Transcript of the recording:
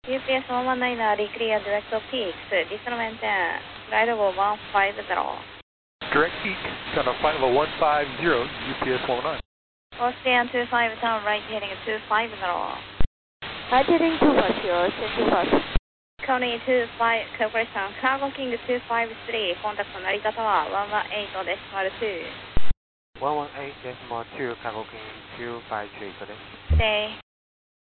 UPS 119 reclear direct peaks, descend maintain, flight level 150. Direct peak, channel flight level 150, UPS 119. Ocean 25 turn right heading 250. Right heading 250, send you fast. Coney 25, corporation, Cargo King 253, contact Narita Tower 118.2. 118.2, Cargo King 253, correct? Stay.